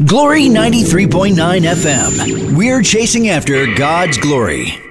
Glory 93.9 FM. We're chasing after God's glory.